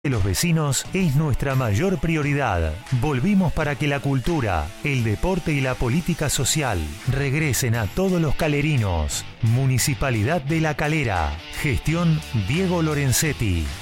de los vecinos es nuestra mayor prioridad. Volvimos para que la cultura, el deporte y la política social regresen a todos los calerinos. Municipalidad de La Calera. Gestión Diego Lorenzetti.